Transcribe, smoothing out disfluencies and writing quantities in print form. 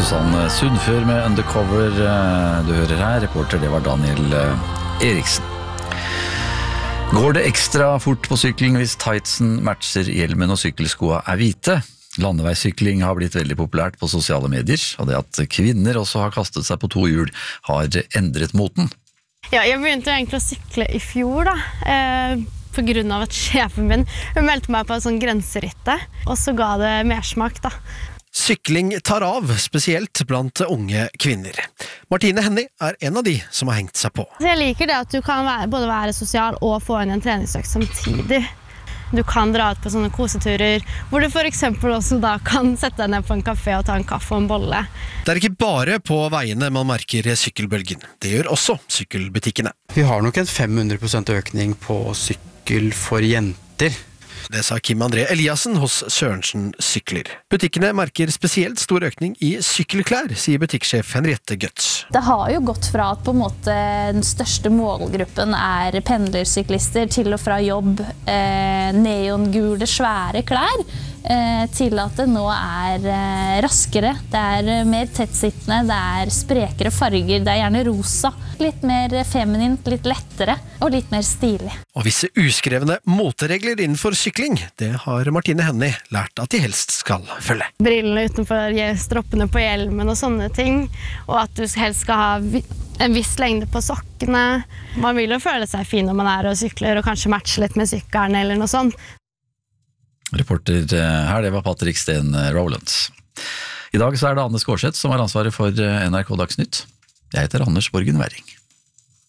Susanne Sundfør med Undercover. Du hører her, reporter det var Daniel Eriksen. Går det ekstra fort på sykling hvis tightsen matcher hjelmen og sykkelskoa hvite? Landeveissykling har blitt veldig populært på sosiale medier, og det at kvinner også har kastet seg på 2 hjul har endret moten. Ja, jeg begynte jo egentlig å sykle i fjor da, på grunn av at sjefen min meldte meg på en sånn grenseritte, og så ga det mersmak da. Sykling tar av, spesielt blant unge kvinner. Martine Henny er en av de som har hengt seg på. Jeg liker det at du kan både være sosial og få inn en treningsøkt samtidig. Du kan dra ut på sånne koseturer, hvor du for eksempel også da kan sette deg ned på en kafé og ta en kaffe og en bolle. Det er ikke bare på veiene man merker sykkelbølgen. Det gjør også sykkelbutikkene. Vi har nok en 500% økning på sykkel for jenter. Det sa Kim André Eliassen hos Sørensen Sykler. Butikkene merker spesielt stor økning i sykkelklær, sier butikksjef Henriette Götz. Det har jo gått fra at på en måte den største målgruppen er pendlersyklister til og fra jobb, neongule svære klær, til at det nå er raskere, det er mer tettsittende, det er sprekere farger, det er gjerne rosa, litt mer feminint, litt lettere og litt mer stilig. Og visse uskrevne moteregler innenfor sykling, det har Martine Henny lært at de helst skal følge. Brillene utenfor stroppene på hjelmen og sånne ting, og at du helst skal ha en viss lengde på sokkene. Man vil jo føle seg fin når man er og sykler, og kanskje matche litt med sykkelen eller noe sånt. Reporter her, det var Patrick Sten Rowlands. I dag så er det Anne Skårseth som har ansvaret for NRK Dagsnytt. Jeg heter Anders Borgen Werring.